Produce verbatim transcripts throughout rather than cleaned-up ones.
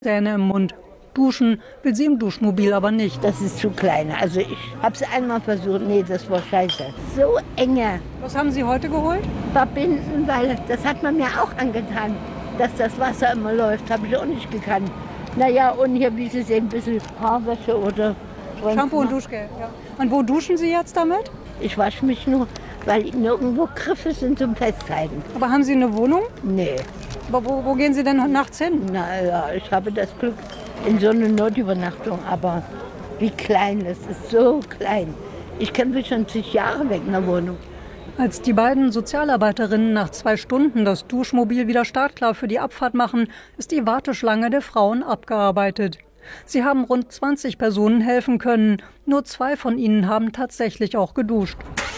Zähne im Mund. Duschen will sie im Duschmobil aber nicht. Das ist zu klein. Also ich habe es einmal versucht. Nee, das war scheiße. So enge. Was haben Sie heute geholt? Verbinden, weil das hat man mir auch angetan. Dass das Wasser immer läuft, habe ich auch nicht gekannt. Naja, und hier, wie Sie sehen, ein bisschen Haarwäsche oder... Shampoo und Duschgel, ja. Und wo duschen Sie jetzt damit? Ich wasche mich nur, weil nirgendwo Griffe sind zum Festhalten. Aber haben Sie eine Wohnung? Nee. Aber wo, wo gehen Sie denn nachts hin? Naja, ich habe das Glück in so eine Notübernachtung, aber wie klein, das ist so klein. Ich kämpfe schon zig Jahre weg in der Wohnung. Als die beiden Sozialarbeiterinnen nach zwei Stunden das Duschmobil wieder startklar für die Abfahrt machen, ist die Warteschlange der Frauen abgearbeitet. Sie haben rund zwanzig Personen helfen können. Nur zwei von ihnen haben tatsächlich auch geduscht.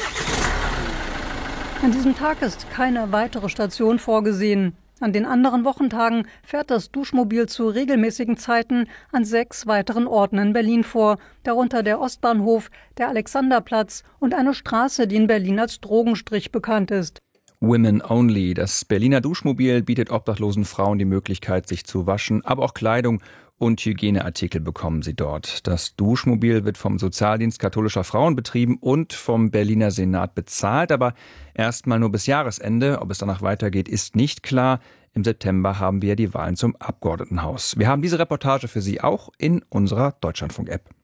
An diesem Tag ist keine weitere Station vorgesehen. An den anderen Wochentagen fährt das Duschmobil zu regelmäßigen Zeiten an sechs weiteren Orten in Berlin vor, darunter der Ostbahnhof, der Alexanderplatz und eine Straße, die in Berlin als Drogenstrich bekannt ist. Women Only. Das Berliner Duschmobil bietet obdachlosen Frauen die Möglichkeit, sich zu waschen, aber auch Kleidung und Hygieneartikel bekommen sie dort. Das Duschmobil wird vom Sozialdienst katholischer Frauen betrieben und vom Berliner Senat bezahlt, aber erstmal nur bis Jahresende. Ob es danach weitergeht, ist nicht klar. Im September haben wir die Wahlen zum Abgeordnetenhaus. Wir haben diese Reportage für Sie auch in unserer Deutschlandfunk-App.